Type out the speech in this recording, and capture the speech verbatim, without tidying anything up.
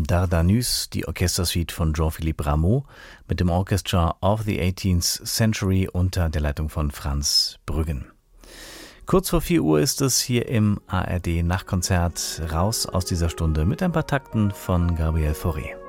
Dardanus, die Orchestersuite von Jean-Philippe Rameau mit dem Orchestra of the eighteenth Century unter der Leitung von Franz Brüggen. Kurz vor vier Uhr ist es hier im A R D Nachtkonzert. Raus aus dieser Stunde mit ein paar Takten von Gabriel Fauré.